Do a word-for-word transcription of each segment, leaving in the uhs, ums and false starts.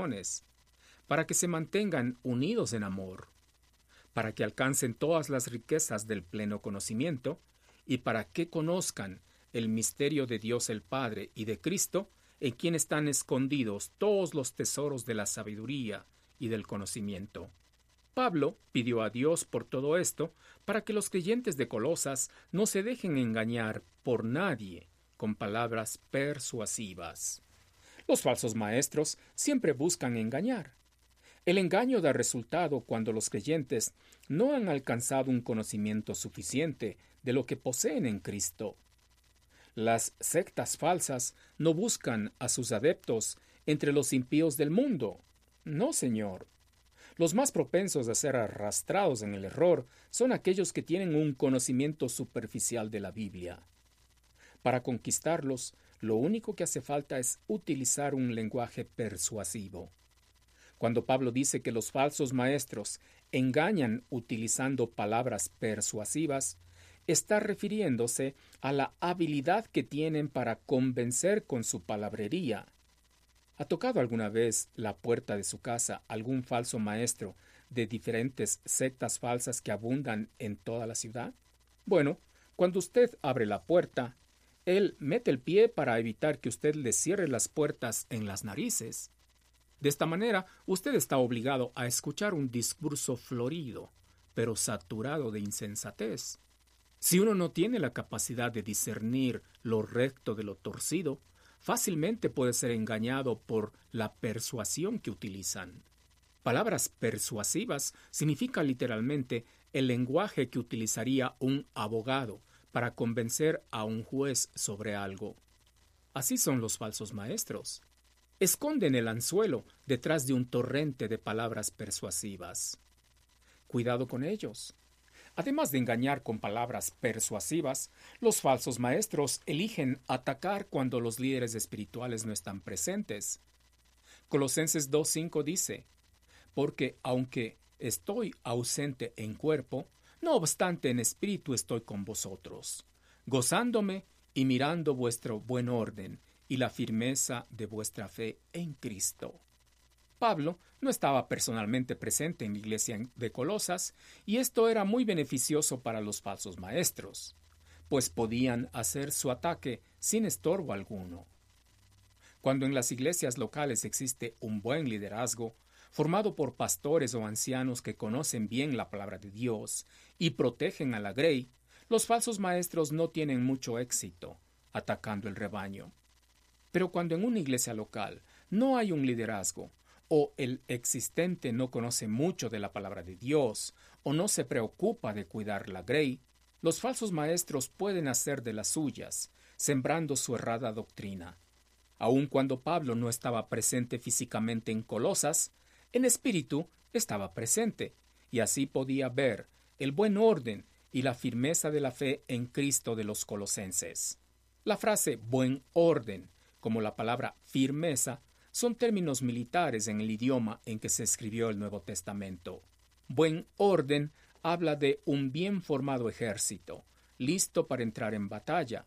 relaciones, para que se mantengan unidos en amor, para que alcancen todas las riquezas del pleno conocimiento y para que conozcan el misterio de Dios el Padre y de Cristo, en quien están escondidos todos los tesoros de la sabiduría y del conocimiento. Pablo pidió a Dios por todo esto para que los creyentes de Colosas no se dejen engañar por nadie con palabras persuasivas. Los falsos maestros siempre buscan engañar. El engaño da resultado cuando los creyentes no han alcanzado un conocimiento suficiente de lo que poseen en Cristo. Las sectas falsas no buscan a sus adeptos entre los impíos del mundo. No, Señor. Los más propensos a ser arrastrados en el error son aquellos que tienen un conocimiento superficial de la Biblia. Para conquistarlos, lo único que hace falta es utilizar un lenguaje persuasivo. Cuando Pablo dice que los falsos maestros engañan utilizando palabras persuasivas, está refiriéndose a la habilidad que tienen para convencer con su palabrería. ¿Ha tocado alguna vez la puerta de su casa algún falso maestro de diferentes sectas falsas que abundan en toda la ciudad? Bueno, cuando usted abre la puerta, él mete el pie para evitar que usted le cierre las puertas en las narices. De esta manera, usted está obligado a escuchar un discurso florido, pero saturado de insensatez. Si uno no tiene la capacidad de discernir lo recto de lo torcido, fácilmente puede ser engañado por la persuasión que utilizan. Palabras persuasivas significa literalmente el lenguaje que utilizaría un abogado para convencer a un juez sobre algo. Así son los falsos maestros. Esconden el anzuelo detrás de un torrente de palabras persuasivas. Cuidado con ellos. Además de engañar con palabras persuasivas, los falsos maestros eligen atacar cuando los líderes espirituales no están presentes. Colosenses dos cinco dice, porque aunque estoy ausente en cuerpo, no obstante en espíritu estoy con vosotros, gozándome y mirando vuestro buen orden y la firmeza de vuestra fe en Cristo. Pablo no estaba personalmente presente en la iglesia de Colosas, y esto era muy beneficioso para los falsos maestros, pues podían hacer su ataque sin estorbo alguno. Cuando en las iglesias locales existe un buen liderazgo, formado por pastores o ancianos que conocen bien la palabra de Dios y protegen a la grey, los falsos maestros no tienen mucho éxito atacando el rebaño. Pero cuando en una iglesia local no hay un liderazgo, o el existente no conoce mucho de la palabra de Dios, o no se preocupa de cuidar la grey, los falsos maestros pueden hacer de las suyas, sembrando su errada doctrina. Aun cuando Pablo no estaba presente físicamente en Colosas, en espíritu estaba presente, y así podía ver el buen orden y la firmeza de la fe en Cristo de los colosenses. La frase buen orden, como la palabra firmeza, son términos militares en el idioma en que se escribió el Nuevo Testamento. Buen orden habla de un bien formado ejército, listo para entrar en batalla.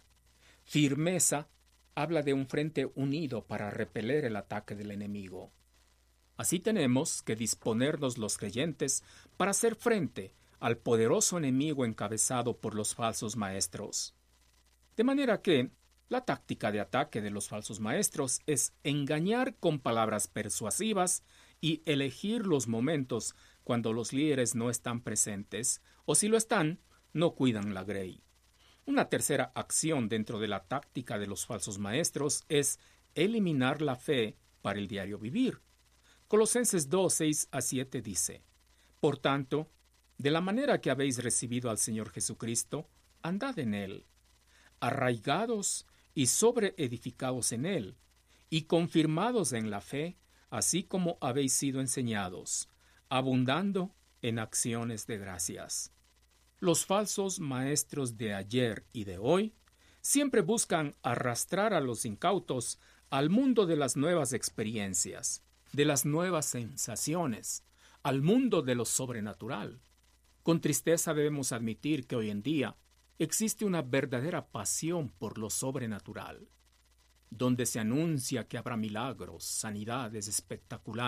Firmeza habla de un frente unido para repeler el ataque del enemigo. Así tenemos que disponernos los creyentes para hacer frente al poderoso enemigo encabezado por los falsos maestros. De manera que la táctica de ataque de los falsos maestros es engañar con palabras persuasivas y elegir los momentos cuando los líderes no están presentes, o si lo están, no cuidan la grey. Una tercera acción dentro de la táctica de los falsos maestros es eliminar la fe para el diario vivir. Colosenses dos, seis a siete dice, Por tanto, de la manera que habéis recibido al Señor Jesucristo, andad en él, arraigados y sobreedificados en él, y confirmados en la fe, así como habéis sido enseñados, abundando en acciones de gracias. Los falsos maestros de ayer y de hoy siempre buscan arrastrar a los incautos al mundo de las nuevas experiencias, de las nuevas sensaciones, al mundo de lo sobrenatural. Con tristeza debemos admitir que hoy en día existe una verdadera pasión por lo sobrenatural, donde se anuncia que habrá milagros, sanidades espectaculares,